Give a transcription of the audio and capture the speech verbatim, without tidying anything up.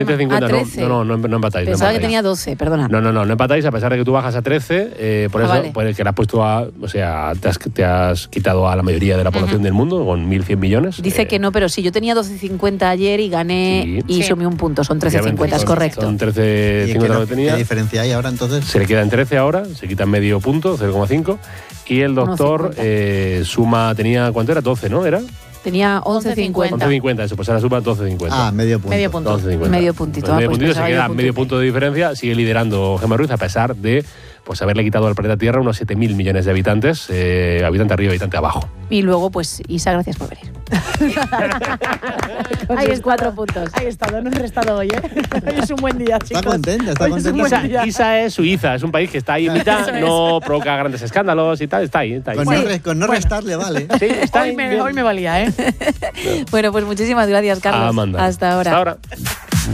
cincuenta, a trece. No, no, no, no empatáis. Pensaba no empatáis. que tenía doce, perdona. No, no, no, no empatáis, a pesar de que tú bajas a trece, eh, por Ah, eso, vale. pues que le has puesto a, o sea, te has, te has quitado a la mayoría de la población Ujú. del mundo, con mil cien millones. Dice eh, que no, pero sí, yo tenía doce cincuenta ayer y gané Sí. y Sí. sumé un punto, son trece obviamente cincuenta, es son- correcto. Son trece ¿Y qué, cincuenta no- lo que tenía. qué diferencia hay ahora entonces? Se le queda en trece ahora, se quita medio punto, cero coma cinco. Y el doctor uno cincuenta. eh, suma, tenía, ¿cuánto era? doce, ¿no? ¿Era? Tenía once cincuenta. once cincuenta, eso, pues ahora suma doce cincuenta. Ah, medio punto. Medio punto. doce cincuenta. Medio puntito, Pues ah, medio pues puntito, se pensaba yo queda punto medio y punto de diferencia, sigue liderando Gemma Ruiz a pesar de pues haberle quitado al planeta Tierra unos siete mil millones de habitantes, eh, habitante arriba, habitante abajo. Y luego, pues, Isa, gracias por venir. Ahí es cuatro puntos. Ahí he estado, no he restado hoy, ¿eh? Hoy es un buen día, chicos. Está contenta, está Hoy es un contenta. buen Isa, día. Isa es Suiza, es un país que está ahí en mitad, Eso es. no provoca grandes escándalos y tal, está ahí. Está ahí. Con, Sí. no, re- con no Bueno. restarle, vale. Sí, está Hoy ahí. me, bien. hoy me valía, ¿eh? Bueno, pues muchísimas gracias, Carlos. Amanda. Hasta ahora. Hasta ahora.